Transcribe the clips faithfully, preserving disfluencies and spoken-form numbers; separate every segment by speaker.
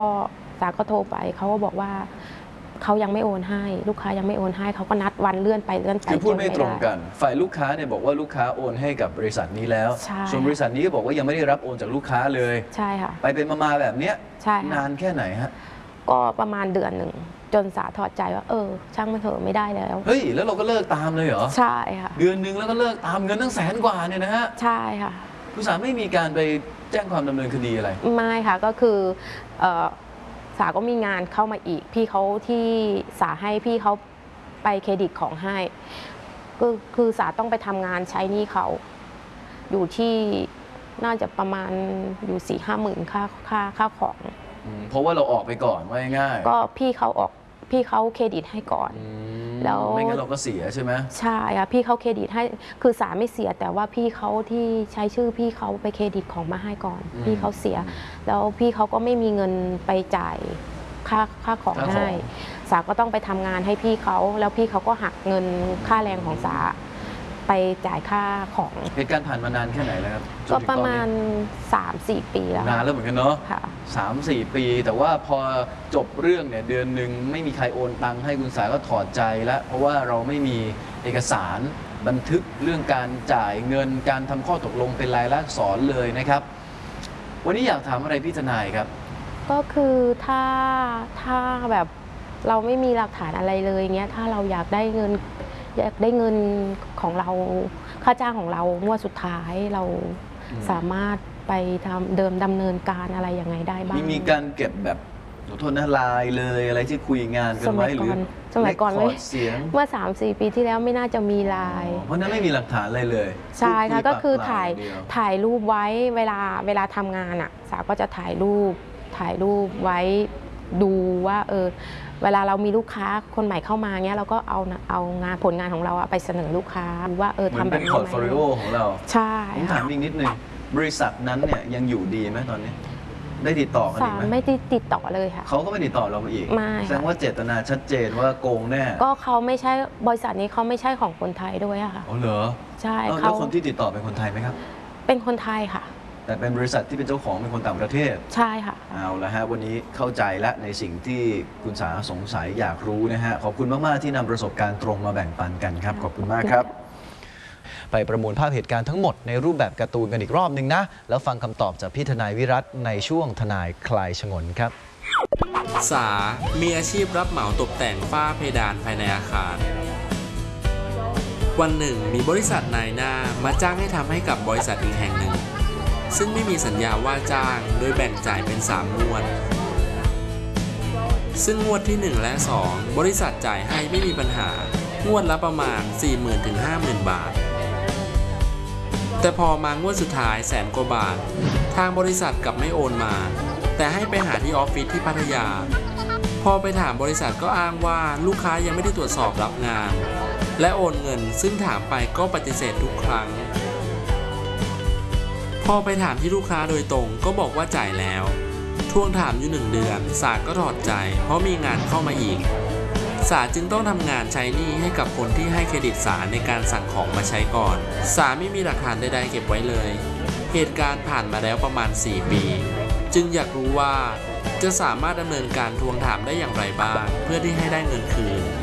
Speaker 1: ก็สาก็โทรไปเขาก็บอกว่าเขายังไม่โอนให้ลูกค้ายังไม่โอนให้เขาก็นัดวันเลื่อนไปเลื่อนไป
Speaker 2: คือพูดไม่ตรงกันฝ่ายลูกค้าเนี่ยบอกว่าลูกค้าโอนให้กับบริษัทนี้แล้วส่วนบริษัทนี้ก็บอกว่ายังไม่ได้รับโอนจากลูกค้าเลย
Speaker 1: ใช่ค่ะ
Speaker 2: ไปเป็นมาๆแบบเนี้ย
Speaker 1: ใช่
Speaker 2: นานแค่ไหนฮะ
Speaker 1: ก็ประมาณเดือนหนึ่งจนสาถอดใจว่าเออช่างมันเถอะไม่ได้แล้ว
Speaker 2: เฮ้ยแล้วเราก็เลิกตามเลยเหรอ
Speaker 1: ใช่ค่ะ
Speaker 2: เดือนหนึ่งแล้วก็เลิกตามเงินตั้งแสนกว่าเนี่ยนะฮะ
Speaker 1: ใช่ค่ะ
Speaker 2: คุณสาไม่มีการไปแจ้งความดำเนินคดีอะไร
Speaker 1: ไม่ค่ะก็คือสาก็มีงานเข้ามาอีกพี่เขาที่สาให้พี่เขาไปเครดิตของให้ก็คือสาต้องไปทำงานใช้หนี้เขาอยู่ที่น่าจะประมาณอยู่สี่ห้าหมื่นค่าค่าค่าของ
Speaker 2: เพราะว่าเราออกไปก่อนว่าง่าย
Speaker 1: ก็พี่เขาออกพี่เขาเครดิตให้ก่อน
Speaker 2: แล้วไม่งั้นเราก็เสียใช่ไหม
Speaker 1: ใช่ค่ะพี่เขาเครดิตให้คือสาไม่เสียแต่ว่าพี่เขาที่ใช้ชื่อพี่เขาไปเครดิตของมาให้ก่อนพี่เขาเสียแล้วพี่เขาก็ไม่มีเงินไปจ่ายค่าค่าของให้สาก็ต้องไปทำงานให้พี่เขาแล้วพี่เขาก็หักเงินค่าแรงของสาไปจ่ายค่าของ
Speaker 2: เหตุการณ์ผ่านมานานแค่ไหนแล้วครับ
Speaker 1: ก็ประมาณ สามสี่ ปีแล้ว
Speaker 2: นานแล้วเหมือนกันเนาะสามสี่ปีแต่ว่าพอจบเรื่องเนี่ยเดือนหนึ่งไม่มีใครโอนตังค์ให้คุณสาก็ถอดใจแล้วเพราะว่าเราไม่มีเอกสารบันทึกเรื่องการจ่ายเงินการทำข้อตกลงเป็นลายลักษณ์อักษรเลยนะครับวันนี้อยากถามอะไรพี่ทนายครับ
Speaker 1: ก็คือถ้าถ้าแบบเราไม่มีหลักฐานอะไรเลยเงี้ยถ้าเราอยากได้เงินอยากได้เงินของเราค่าจ้างของเรางวดสุดท้ายเราสามารถไปทำเดิมดำเนินการอะไรยังไงได้บ้าง
Speaker 2: มีการเก็บแบบขอโทษนะไลน์เลยอะไรที่คุยงานกันไว้หรือ
Speaker 1: สมัยก่อนเลยเมื่อ สามสี่ ปีที่แล้วไม่น่าจะมีไลน์
Speaker 2: เพราะนั้นไม่มีหลักฐานอะไรเลย
Speaker 1: ใช่ค่ะก็คือถ่ายถ่ายรูปไว้เวลาเวลาทำงานอ่ะสาวก็จะถ่ายรูปถ่ายรูปไว้ดูว่าเออเวลาเรามีลูกค้าคนใหม่เข้ามาเงี้ยเราก็เอาเอางานผลงานของเราไปเสนอลูกค้าว่าเออทำแบบนี้ไหม
Speaker 2: เป็นพอร์ตโฟลิโอของเรา
Speaker 1: ใช่
Speaker 2: ผมถามอีกนิดนึงบริษัทนั้นเนี่ยยังอยู่ดีไหมตอนนี้ได้ติดต่อกันไหม
Speaker 1: ไม่ได้ติดต่อเลยค่ะ
Speaker 2: เขาก็ไม่ติดต่อเราอีก
Speaker 1: ไม่
Speaker 2: แสดงว่าเจตนาชัดเจนว่าโกงแน่
Speaker 1: ก็เขาไม่ใช่บริษัทนี้เขาไม่ใช่ของคนไทยด้วยอะค่ะ
Speaker 2: อ๋อเหรอ
Speaker 1: ใช่
Speaker 2: แล้วคนที่ติดต่อเป็นคนไทยไหมครับ
Speaker 1: เป็นคนไทยค่ะ
Speaker 2: แต่เป็นบริษัทที่เป็นเจ้าของเป็นคนต่างประเทศ
Speaker 1: ใช่ค่ะ
Speaker 2: เอาละฮะวันนี้เข้าใจและในสิ่งที่คุณสาสงสัยอยากรู้นะฮะขอบคุณมากๆที่นำประสบการณ์ตรงมาแบ่งปันกันครับขอบคุณมากครับไปประมวลภาพเหตุการณ์ทั้งหมดในรูปแบบการ์ตูนกันอีกรอบหนึ่งนะแล้วฟังคำตอบจากพี่ทนายวิรัตในช่วงทนายคลายฉงนครับ
Speaker 3: สามีอาชีพรับเหมาตกแต่งฝ้าเพดานภายในอาคารวันหนึ่งมีบริษัทนายหน้ามาจ้างให้ทำให้กับบริษัทอีกแห่งหนึ่งซึ่งไม่มีสัญญาว่าจ้างโดยแบ่งจ่ายเป็นสามงวดซึ่งงวดที่หนึ่งและสองบริษัทจ่ายให้ไม่มีปัญหางวดละประมาณ สี่หมื่น ถึง ห้าหมื่น บาทแต่พอมางวดสุดท้ายแสนกว่าบาททางบริษัทกลับไม่โอนมาแต่ให้ไปหาที่ออฟฟิศที่พัทยาพอไปถามบริษัทก็อ้างว่าลูกค้ายังไม่ได้ตรวจสอบรับงานและโอนเงินซึ่งถามไปก็ปฏิเสธทุกครั้งพอไปถามที่ลูกค้าโดยตรงก็บอกว่าจ่ายแล้วทวงถามอยู่หนึ่งเดือนศาลก็ถอดใจเพราะมีงานเข้ามาอีกศาลจึงต้องทำงานใช้หนี้ให้กับคนที่ให้เครดิตศาลในการสั่งของมาใช้ก่อนศาลไม่มีหลักฐานใดๆเก็บไว้เลยเหตุการณ์ผ่านมาแล้วประมาณสี่ปีจึงอยากรู้ว่าจะสามารถดำเนินการทวงถามได้อย่างไรบ้างเพื่อที่ให้ได้เงินคืน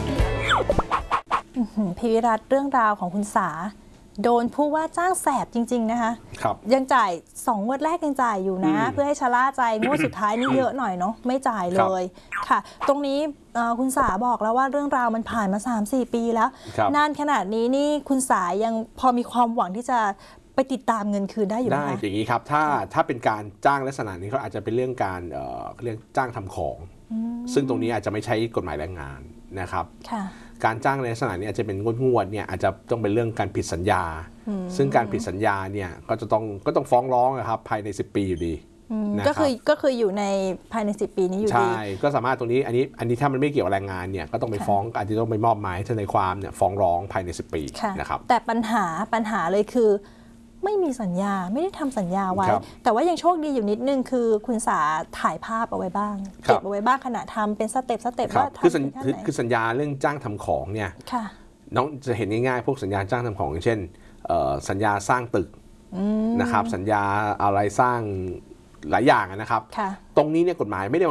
Speaker 4: พี่วิรัตเรื่องราวของคุณสาโดนผู้ว่าจ้างแสบจริงๆนะคะ
Speaker 2: ครับ
Speaker 4: ยังจ่ายสองงวดแรกยังจ่ายอยู่นะเพื่อให้ชะล่าใจงวดสุดท้ายนี่เยอะหน่อยเนาะไม่จ่ายเลยค่ะตรงนี้คุณสาบอกแล้วว่าเรื่องราวมันผ่านมา สามสี่ ปีแล้วนานขนาดนี้นี่คุณสายังพอมีความหวังที่จะไปติดตามเงินคืนได้อยู่ไหม
Speaker 5: ได้อย่างนี้ครับถ้าถ้าเป็นการจ้างลักษณะนี้เขาอาจจะเป็นเรื่องการเอ่อเรื่องจ้างทำของซึ่งตรงนี้อาจจะไม่ใช้กฎหมายแรงงานนะครับการจ้างในลักษณะนี้อาจจะเป็นงวดๆเนี่ยอาจจะต้องเป็นเรื่องการผิดสัญญาซึ่งการผิดสัญญาเนี่ยก็จะต้องก็ต้องฟ้องร้องนะครับภายในสิบปีอยู่ดี
Speaker 4: ก็คือก็คืออยู่ในภายในสิบปีนี้อยู่ดี
Speaker 5: ใช่ก็สามารถตรงนี้อันนี้อันนี้ถ้ามันไม่เกี่ยวกับแรงงานเนี่ยก็ต้องไปฟ้องอาจจะต้องไปมอบหมายทนายความเนี่ยฟ้องร้องภายในสิบปีนะครับ
Speaker 4: แต่ปัญหาปัญหาเลยคือไม่มีสัญญาไม่ได้ทำสัญญาไว้แต่ว่ายังโชคดีอยู่นิดนึงคือคุณสาถ่ายภาพเอาไว้บ้างเก็บเอาไว้บ้างขณะทำเป็นสเต็ปสเต็ปว่า
Speaker 5: คือคือสัญญาเรื่องจ้างทำของเนี่ยน้องจะเห็นง่ายๆพวกสัญญาจ้างทำของอย่างเช่นสัญญาสร้างตึกนะครับสัญญาอะไรสร้างหลายอย่างนะครับตรงนี้เนี่ยกฎหมายไม่ได้